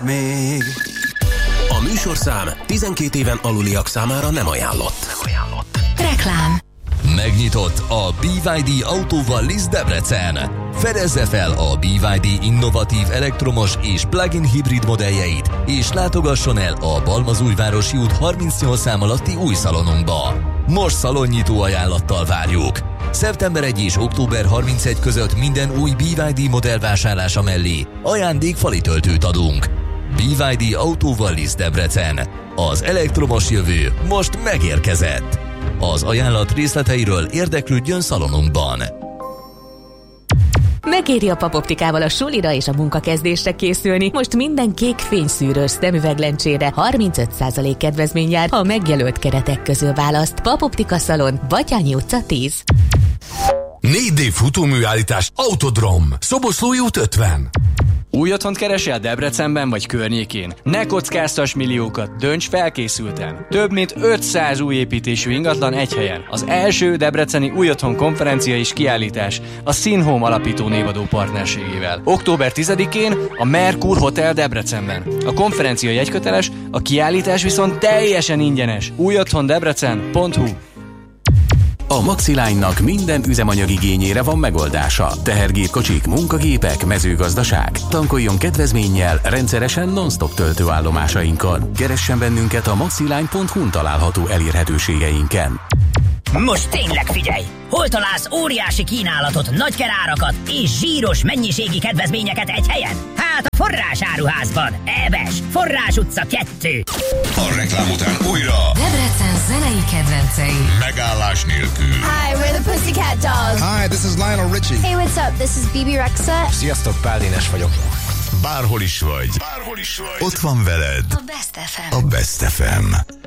Még. A műsorszám 12 éven aluliak számára nem ajánlott. Reklám. Megnyitott a BYD Autóval List Debrecen. Fedezze fel a BYD innovatív elektromos és plug-in hibrid modelljeit, és látogasson el a Balmazújvárosi út 38 szám alatti új szalonunkba. Most szalonnyitó ajánlattal várjuk. Szeptember 1 és október 31 között minden új BYD modell vásárlása mellé ajándék fali töltőt adunk. BYD Autóval List Debrecen. Az elektromos jövő most megérkezett. Az ajánlat részleteiről érdeklődjön szalonunkban. Megéri a Papoptikával a sulira és a munkakezdésre készülni. Most minden kék fényszűrős szemüveglencsére 35% kedvezmény jár, ha megjelölt keretek közül választ. Papoptika szalon, Batyányi utca 10. 4D futóműállítás Autodrom, Szoboszlói út 50. Új otthont keresel Debrecenben vagy környékén? Ne kockáztass milliókat, dönts felkészülten! Több mint 500 új építésű ingatlan egy helyen. Az első debreceni új otthon konferencia és kiállítás a Sinhome alapító névadó partnerségével. Október 10-én a Merkur Hotel Debrecenben. A konferencia jegyköteles, a kiállítás viszont teljesen ingyenes. újothondebrecen.hu. A Maxiline-nak minden üzemanyagigényére van megoldása. Tehergépkocsik, munkagépek, mezőgazdaság. Tankoljon kedvezménnyel rendszeresen non-stop töltőállomásainkon. Keressen bennünket a maxiline.hu-n található elérhetőségeinken. Most tényleg figyelj! Hol találsz óriási kínálatot, nagykerárakat és zsíros mennyiségi kedvezményeket egy helyen? Hát a Forrásáruházban! Ebes! Forrás utca 2! A reklám után újra Debrecen zenei kedvencei. megállás nélkül. Hi, we're the Pussycat Dolls. Hi, this is Lionel Richie. Hey, what's up? This is Bibi Rexha. Sziasztok, Pál Dénes vagyok. Bárhol is vagy. Ott van veled A Best FM. a Best FM.